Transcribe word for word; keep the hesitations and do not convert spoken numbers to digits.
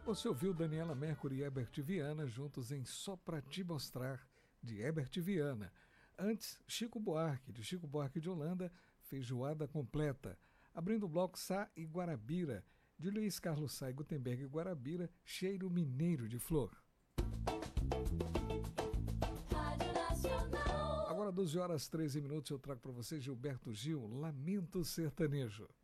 Você ouviu Daniela Mercury e Herbert Viana juntos em Só Pra Te Mostrar, de Herbert Viana. Antes, Chico Buarque, de Chico Buarque de Holanda, Feijoada Completa. Abrindo o bloco Sá e Guarabira, de Luiz Carlos Sá e Gutenberg e Guarabira, Cheiro Mineiro de Flor. Agora, doze horas e treze minutos, eu trago para você Gilberto Gil, Lamento Sertanejo.